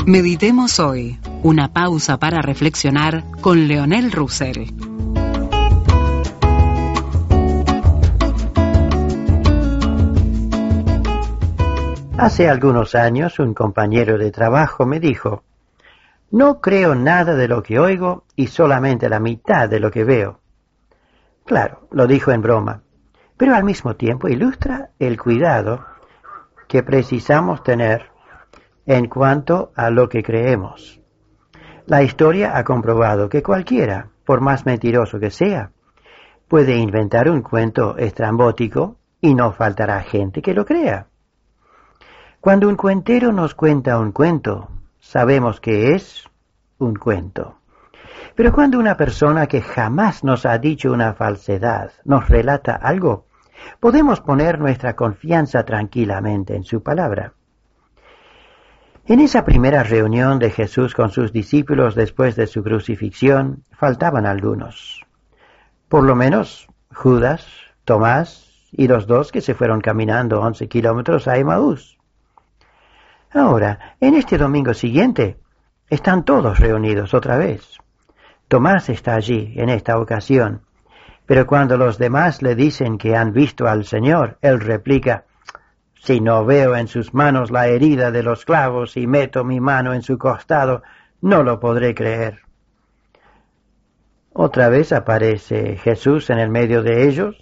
Meditemos hoy, una pausa para reflexionar con Leonel Russell. Hace algunos años un compañero de trabajo me dijo: no creo nada de lo que oigo y solamente la mitad de lo que veo. Claro, lo dijo en broma, pero al mismo tiempo ilustra el cuidado que precisamos tener en cuanto a lo que creemos. La historia ha comprobado que cualquiera, por más mentiroso que sea, puede inventar un cuento estrambótico y no faltará gente que lo crea. Cuando un cuentero nos cuenta un cuento, sabemos que es un cuento. Pero cuando una persona que jamás nos ha dicho una falsedad nos relata algo, podemos poner nuestra confianza tranquilamente en su palabra. En esa primera reunión de Jesús con sus discípulos después de su crucifixión, faltaban algunos. Por lo menos Judas, Tomás y los dos que se fueron caminando 11 kilómetros a Emaús. Ahora, en este domingo siguiente, están todos reunidos otra vez. Tomás está allí en esta ocasión, pero cuando los demás le dicen que han visto al Señor, él replica: si no veo en sus manos la herida de los clavos y meto mi mano en su costado, no lo podré creer. Otra vez aparece Jesús en el medio de ellos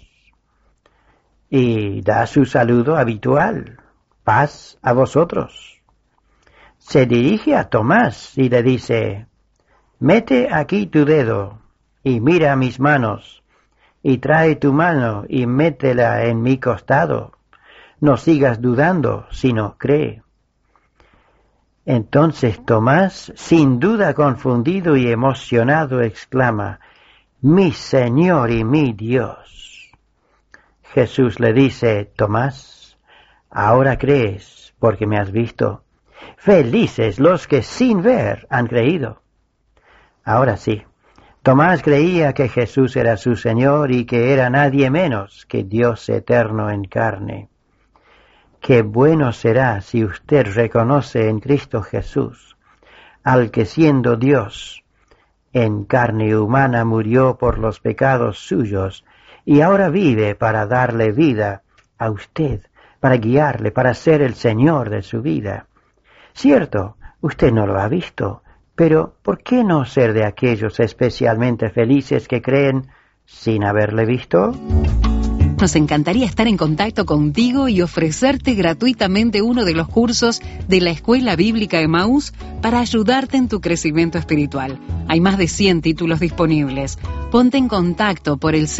y da su saludo habitual: paz a vosotros. Se dirige a Tomás y le dice: mete aquí tu dedo y mira mis manos, y trae tu mano y métela en mi costado. No sigas dudando, sino cree. Entonces Tomás, sin duda confundido y emocionado, exclama: mi Señor y mi Dios. Jesús le dice: Tomás, ahora crees porque me has visto. Felices los que sin ver han creído. Ahora sí, Tomás creía que Jesús era su Señor y que era nadie menos que Dios eterno en carne. Qué bueno será si usted reconoce en Cristo Jesús al que siendo Dios en carne humana murió por los pecados suyos y ahora vive para darle vida a usted, para guiarle, para ser el Señor de su vida. Cierto, usted no lo ha visto, pero ¿por qué no ser de aquellos especialmente felices que creen sin haberle visto? Nos encantaría estar en contacto contigo y ofrecerte gratuitamente uno de los cursos de la Escuela Bíblica Emaús para ayudarte en tu crecimiento espiritual. Hay más de 100 títulos disponibles. Ponte en contacto por el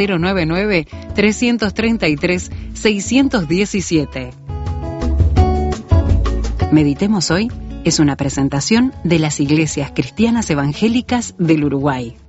099-333-617. Meditemos hoy es una presentación de las Iglesias Cristianas Evangélicas del Uruguay.